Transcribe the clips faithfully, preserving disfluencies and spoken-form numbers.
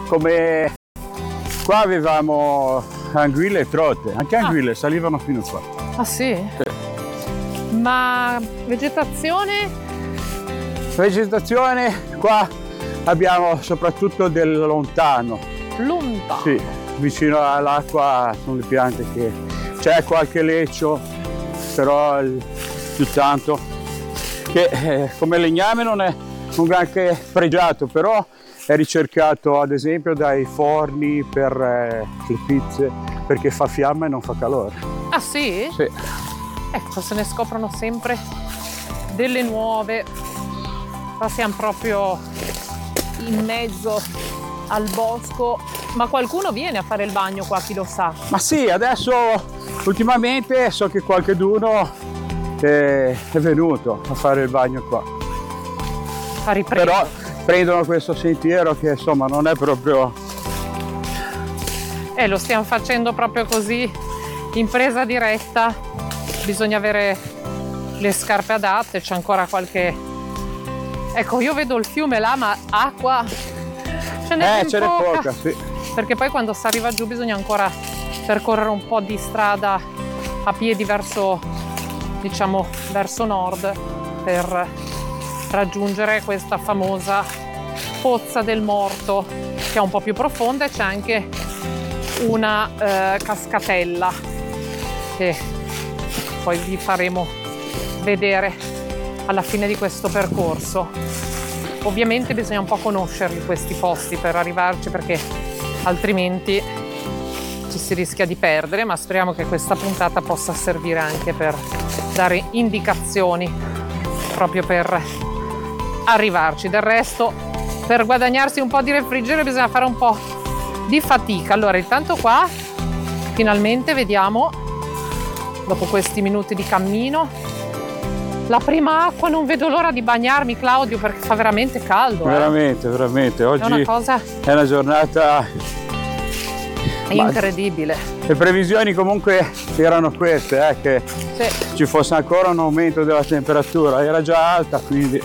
come qua avevamo anguille e trote, anche anguille ah. salivano fino qua. Ah sì? Sì. Ma vegetazione? Vegetazione, qua abbiamo soprattutto del lontano. Lontano? Sì, vicino all'acqua sono le piante che... c'è qualche leccio, però più tanto, che eh, come legname non è un granché pregiato, però è ricercato ad esempio dai forni per eh, le pizze, perché fa fiamma e non fa calore. Ah sì? Sì. Ecco, se ne scoprono sempre delle nuove. Qua siamo proprio in mezzo al bosco, ma qualcuno viene a fare il bagno qua, chi lo sa? Ma sì, adesso ultimamente so che qualcheduno è, è venuto a fare il bagno qua. A ripresa. Però prendono questo sentiero che insomma non è proprio... Eh, lo stiamo facendo proprio così, in presa diretta. Bisogna avere le scarpe adatte, c'è ancora qualche... Ecco, io vedo il fiume là, ma acqua ce n'è eh, ce n'è poca. poca, sì. Perché poi quando si arriva giù bisogna ancora percorrere un po' di strada a piedi verso, diciamo, verso nord per raggiungere questa famosa Pozza del Morto, che è un po' più profonda, e c'è anche una eh, cascatella che poi vi faremo vedere alla fine di questo percorso. Ovviamente bisogna un po' conoscerli questi posti per arrivarci, perché altrimenti ci si rischia di perdere, ma speriamo che questa puntata possa servire anche per dare indicazioni proprio per arrivarci. Del resto, per guadagnarsi un po' di refrigerio bisogna fare un po' di fatica. Allora, intanto qua finalmente vediamo, dopo questi minuti di cammino, la prima acqua. Non vedo l'ora di bagnarmi, Claudio, perché fa veramente caldo. Veramente, eh. veramente. Oggi è una cosa è una giornata incredibile. Le previsioni comunque erano queste, eh, che sì. ci fosse ancora un aumento della temperatura. Era già alta, quindi...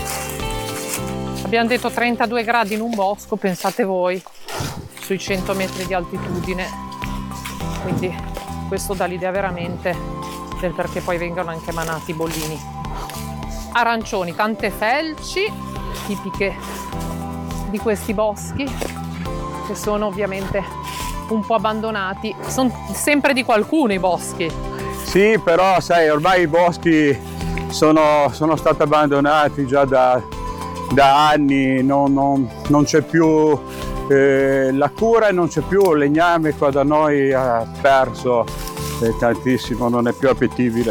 Abbiamo detto trentadue gradi in un bosco, pensate voi, sui cento metri di altitudine. Quindi questo dà l'idea veramente del perché poi vengono anche manati i bollini arancioni, tante felci tipiche di questi boschi, che sono ovviamente un po' abbandonati. Sono sempre di qualcuno i boschi. Sì, però sai, ormai i boschi sono, sono stati abbandonati già da, da anni, non, non, non c'è più eh, la cura e non c'è più il legname. Qua da noi ha perso è tantissimo, non è più appetibile.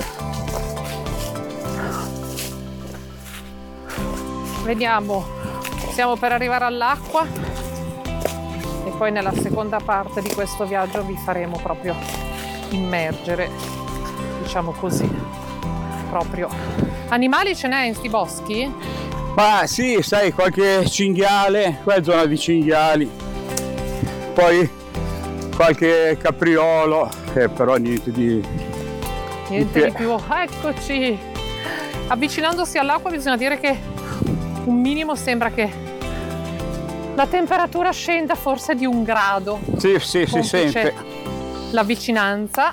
Vediamo, siamo per arrivare all'acqua e poi nella seconda parte di questo viaggio vi faremo proprio immergere, diciamo così, proprio. Animali ce n'è in sti boschi? Ma sì, sai, qualche cinghiale, qua è zona di cinghiali, poi qualche capriolo, eh, però niente di... Niente di, di più. Eccoci! Avvicinandosi all'acqua bisogna dire che un minimo sembra che la temperatura scenda forse di un grado. Sì, sì, si sente. La vicinanza.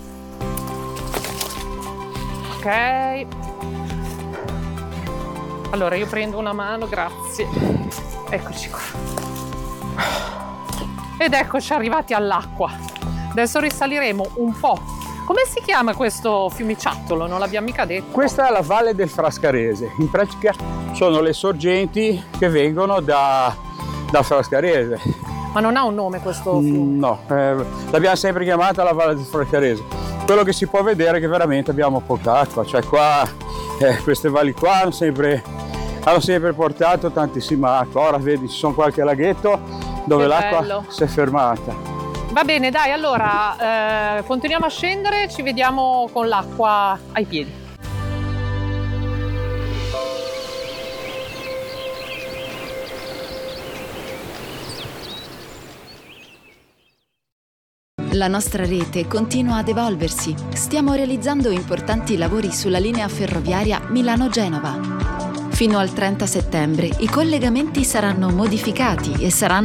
Ok. Allora io prendo una mano, grazie. Eccoci qua. Ed eccoci arrivati all'acqua. Adesso risaliremo un po'. Come si chiama questo fiumiciattolo? Non l'abbiamo mica detto. Questa è la Valle del Frascarese. In pratica sono le sorgenti che vengono da, da Frascarese. Ma non ha un nome questo fiume? No, eh, l'abbiamo sempre chiamata la Valle del Frascarese. Quello che si può vedere è che veramente abbiamo poca acqua. Cioè qua, eh, queste valli qua hanno sempre, hanno sempre portato tantissima acqua. Ora vedi, ci sono qualche laghetto dove che l'acqua bello. Si è fermata. Va bene, dai, allora eh, continuiamo a scendere, ci vediamo con l'acqua ai piedi. La nostra rete continua ad evolversi. Stiamo realizzando importanti lavori sulla linea ferroviaria Milano-Genova. Fino al trenta settembre i collegamenti saranno modificati e saranno